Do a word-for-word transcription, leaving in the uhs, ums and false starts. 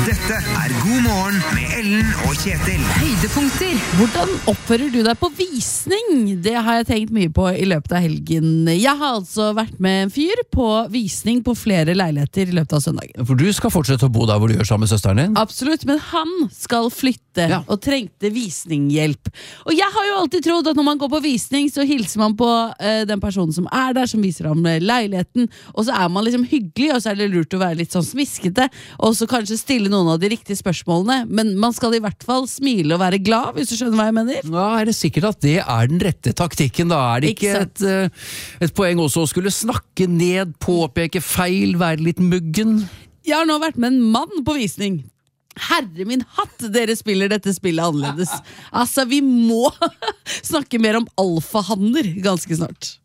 Dette er God morgen med Ellen og Kjetil. Høydepunkter. Hvordan oppfører du deg på visning? Det har jeg tenkt mye på i løpet av helgen. Jeg har altså vært med en fyr på visning på flere leiligheter i løpet av søndagen. For du skal fortsette å bo der hvor du gjør sammen med søsteren din? Absolutt, men han skal flytte Ja. og trengte visninghjelp. Og jeg har jo alltid trodd at når man går på visning, så hilser man på eh, den personen som er der, som viser ham leiligheten, og så er man liksom hyggelig, og så er det lurt å være litt sånn smiskete, og så kanskje stille noen av de riktige spørsmålene, men man skal i hvert fall smile og være glad, hvis du skjønner hva jeg mener. Ja, er det sikkert at det er den rette taktikken da? Er det ikke, Ikke et, eh, et poeng også å skulle snakke ned, påpeke feil, være litt muggen? Jeg har nå vært med en mann på visning. Herre min hatt, dere spiller dette spillet annerledes. Altså, vi må snakke mer om alfahanner ganske snart.